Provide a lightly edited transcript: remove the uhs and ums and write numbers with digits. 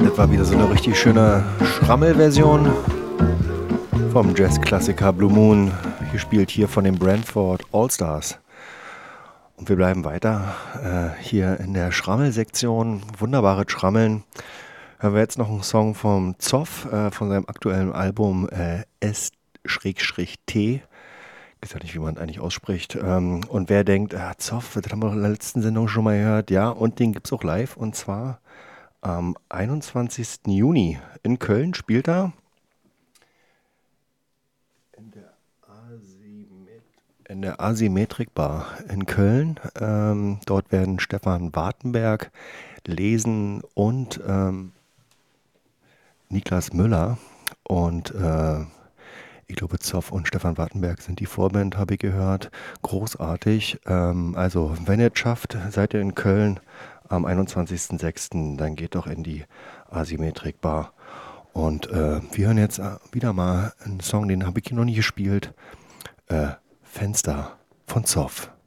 Das war wieder so eine richtig schöne Schrammelversion vom Jazzklassiker Blue Moon, gespielt hier von den Brantford All-Stars. Und wir bleiben weiter hier in der Schrammelsektion. Wunderbares Schrammeln. Hören wir jetzt noch einen Song vom Zoff, von seinem aktuellen Album S-T. Ich weiß ja nicht, wie man eigentlich ausspricht. Und wer denkt, Zoff, das haben wir doch in der letzten Sendung schon mal gehört. Ja, und den gibt es auch live. Und zwar am 21. Juni in Köln spielt er. In der Asymmetrik Bar in Köln. Dort werden Stefan Wartenberg lesen und Niklas Müller. Und ich glaube, Zoff und Stefan Wartenberg sind die Vorband, habe ich gehört. Großartig. Also, wenn ihr es schafft, seid ihr in Köln am 21.06., dann geht doch in die Asymmetrik Bar. Und wir hören jetzt wieder mal einen Song, den habe ich hier noch nie gespielt. Fenster von Zoff.